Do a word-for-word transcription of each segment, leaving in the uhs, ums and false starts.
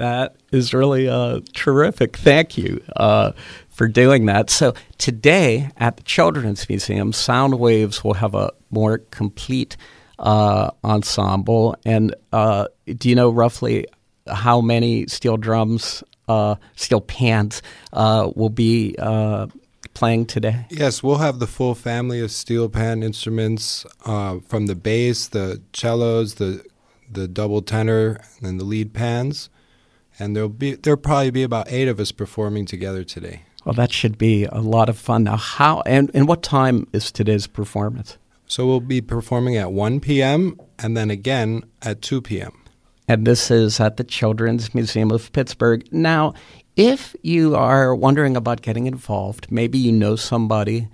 That is really uh, terrific. Thank you uh, for doing that. So today at the Children's Museum, Sound Waves will have a more complete uh, ensemble. And uh, do you know roughly how many steel drums, uh, steel pans uh, will be uh, playing today? Yes, we'll have the full family of steel pan instruments, uh, from the bass, the cellos, the the double tenor, and the lead pans. And there'll be there'll probably be about eight of us performing together today. Well, that should be a lot of fun. Now, how and, and what time is today's performance? So we'll be performing at one p.m. and then again at two p.m. And this is at the Children's Museum of Pittsburgh. Now, if you are wondering about getting involved, maybe you know somebody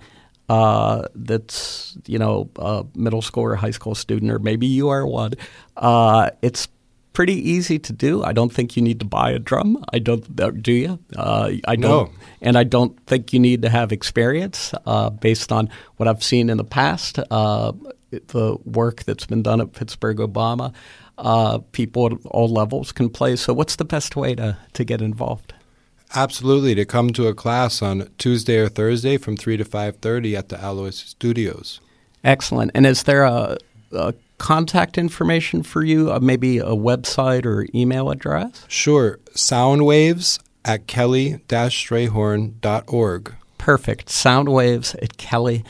uh, that's, you know, a middle school or high school student, or maybe you are one, uh, it's pretty easy to do. I don't think you need to buy a drum. I don't, do you? Uh, I don't. No. And I don't think you need to have experience uh, based on what I've seen in the past, uh, the work that's been done at Pittsburgh Obama. Uh, people at all levels can play. So what's the best way to, to get involved? Absolutely, to come to a class on Tuesday or Thursday from three to five thirty at the Alois Studios. Excellent. And is there a, a contact information for you, uh, maybe a website or email address? Sure. Soundwaves at kelly dash strayhorn dot org. Perfect. Soundwaves at kelly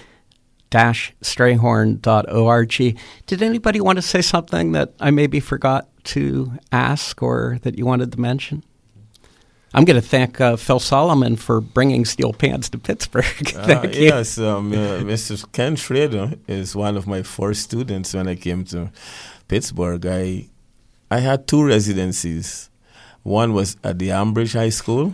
dash strayhorn dot org. Did anybody want to say something that I maybe forgot to ask or that you wanted to mention? I'm going to thank uh, Phil Solomon for bringing steel pans to Pittsburgh. Thank uh, you. Yes, um, uh, Mister Ken Schrader is one of my first students when I came to Pittsburgh. I I had two residencies. One was at the Ambridge High School.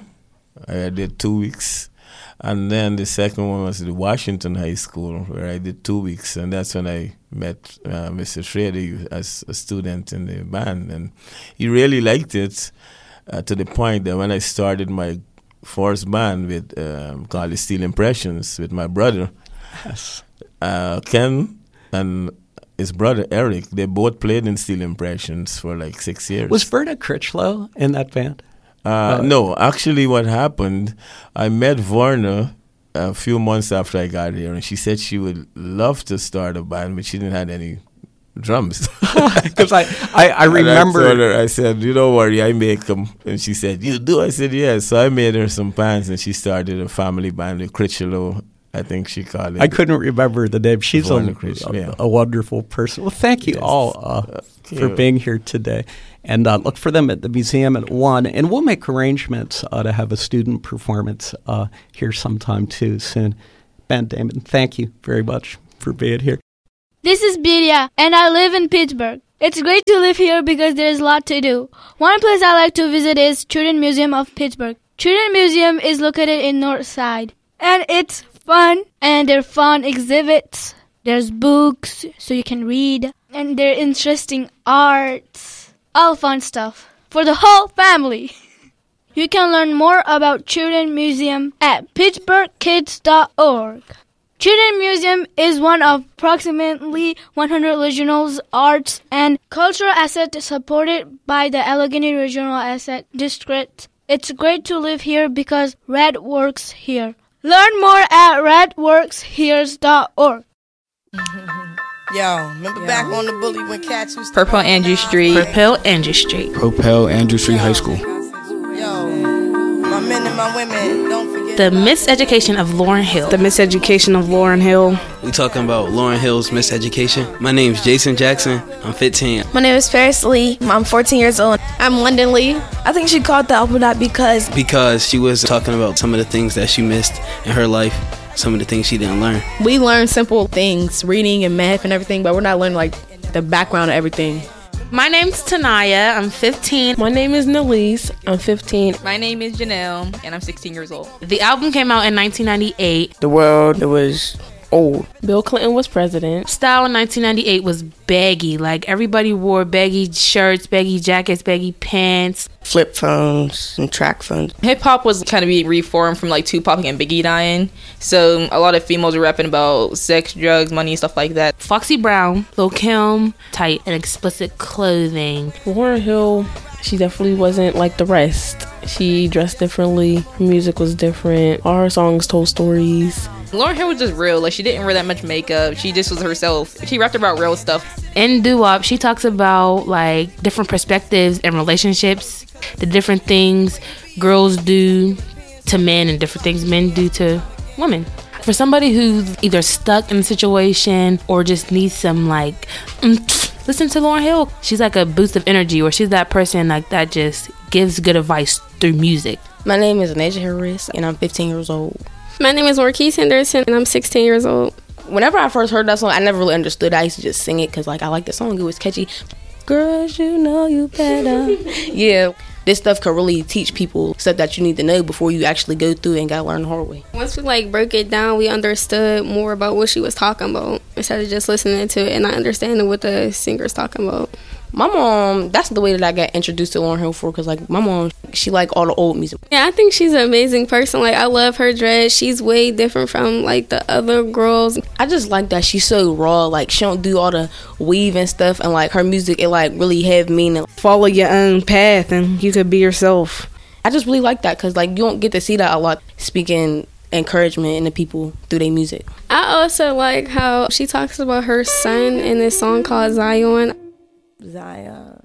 I did two weeks. And then the second one was at the Washington High School, where I did two weeks. And that's when I met uh, Mister Schrader as a student in the band. And he really liked it. Uh, to the point that when I started my first band with um, called the Steel Impressions with my brother, yes. uh, Ken and his brother Eric, they both played in Steel Impressions for like six years. Was Verna Critchlow in that band? Uh, uh, no, actually what happened, I met Verna a few months after I got here, and she said she would love to start a band, but she didn't have any drums. Because I, I, I remember. I, told her, I said, you don't worry, I make them. And she said, you do? I said, yes. So I made her some bands, and she started a family band with Critchlow, I think she called it. I couldn't remember the name. She's a, Critchlow, a, yeah. a wonderful person. Well, thank you yes. all uh, Thank for you. being here today. And uh, look for them at the museum at one. And we'll make arrangements uh, to have a student performance uh, here sometime, too, soon. Ben Damon, thank you very much for being here. This is Biria, and I live in Pittsburgh. It's great to live here because there's a lot to do. One place I like to visit is Children's Museum of Pittsburgh. Children's Museum is located in North Side, and it's fun, and there are fun exhibits. There's books, so you can read, and there are interesting arts. All fun stuff for the whole family. You can learn more about Children's Museum at pittsburgh kids dot org. Children's Museum is one of approximately one hundred regional arts and cultural assets supported by the Allegheny Regional Asset District. It's great to live here because Red works here. Learn more at red works here dot org. Yo, remember Yo. back on the bully when cats used to Purple Andrew Street. Purple Andrew Street. Propel Andrew Street High School. Yo, my men and my women, don't forget. The Miseducation of Laurel Hill. The Miseducation of Laurel Hill. We talking about Laurel Hill's Miseducation. My name is Jason Jackson. I'm fifteen. My name is Paris Lee. I'm fourteen years old. I'm London Lee. I think she called the album that because... Because she was talking about some of the things that she missed in her life. Some of the things she didn't learn. We learn simple things, reading and math and everything, but we're not learning like the background of everything. My name's Tanaya. I'm fifteen. My name is Nelise. I'm fifteen. My name is Janelle, and I'm sixteen years old. The album came out in nineteen ninety-eight. The world, it was old. Bill Clinton was president. Style in nineteen ninety-eight was baggy. Like, everybody wore baggy shirts, baggy jackets, baggy pants. Flip phones and track phones. Hip-hop was kind of being reformed from, like, Tupac and Biggie dying. So a lot of females were rapping about sex, drugs, money, stuff like that. Foxy Brown, Lil' Kim, tight and explicit clothing. Laurel Hill She definitely wasn't like the rest. She dressed differently, her music was different, all her songs told stories. Lauryn Hill was just real. Like, she didn't wear that much makeup. She just was herself. She rapped about real stuff. In Doo-Wop, she talks about like different perspectives and relationships, the different things girls do to men and different things men do to women. For somebody who's either stuck in a situation or just needs some like, mm, listen to Lauryn Hill. She's like a boost of energy, or she's that person like that just gives good advice through music. My name is Anaja Harris, and I'm fifteen years old. My name is Marquise Henderson, and I'm sixteen years old. Whenever I first heard that song, I never really understood it. I used to just sing it because like I liked the song. It was catchy. Girls, you know you better. Yeah. This stuff could really teach people stuff that you need to know before you actually go through it and gotta learn the hard way. Once we like broke it down, we understood more about what she was talking about instead of just listening to it and not understanding what the singer's talking about. My mom, that's the way that I got introduced to Lauryn Hill for, because like my mom, she like all the old music. Yeah, I think she's an amazing person. Like, I love her dress. She's way different from like the other girls. I just like that she's so raw. Like, she don't do all the weave and stuff, and like her music, it like really have meaning. Follow your own path and you could be yourself. I just really like that because like you don't get to see that a lot, speaking encouragement into people through their music. I also like how she talks about her son in this song called Zion. Zion.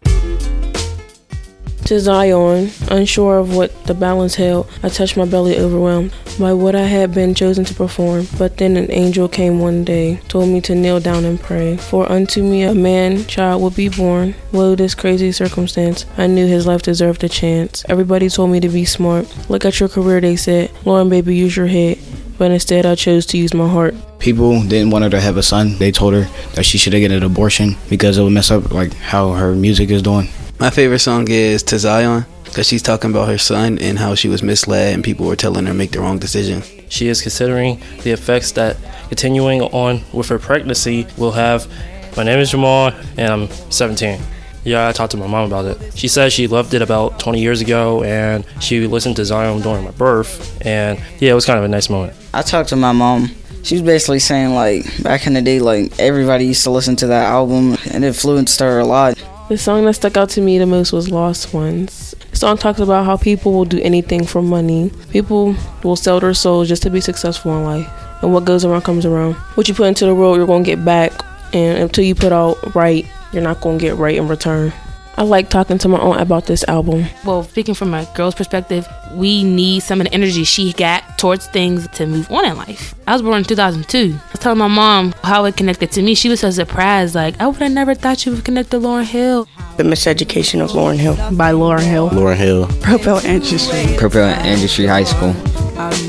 To Zion, unsure of what the balance held, I touched my belly overwhelmed by what I had been chosen to perform. But then an angel came one day, told me to kneel down and pray. For unto me a man child would be born. Woe, this crazy circumstance. I knew his life deserved a chance. Everybody told me to be smart. Look at your career, they said. Lauren, baby, use your head. But instead I chose to use my heart. People didn't want her to have a son. They told her that she should get an abortion because it would mess up like how her music is doing. My favorite song is To Zion because she's talking about her son and how she was misled and people were telling her to make the wrong decision. She is considering the effects that continuing on with her pregnancy will have. My name is Jamal and I'm seventeen. Yeah, I talked to my mom about it. She said she loved it about twenty years ago and she listened to Zion during my birth, and yeah, it was kind of a nice moment. I talked to my mom. She was basically saying like back in the day, like everybody used to listen to that album and it influenced her a lot. The song that stuck out to me the most was Lost Ones. The song talks about how people will do anything for money. People will sell their souls just to be successful in life. And what goes around comes around. What you put into the world, you're going to get back. And until you put out right, you're not going to get right in return. I like talking to my aunt about this album. Well, speaking from a girl's perspective, we need some of the energy she got towards things to move on in life. I was born in two thousand two. I was telling my mom how it connected to me. She was so surprised. Like, I would have never thought you would connect to Lauryn Hill. The Miseducation of Lauryn Hill by Lauryn Hill. Lauryn Hill. Propel Industry. Propel Industry High School.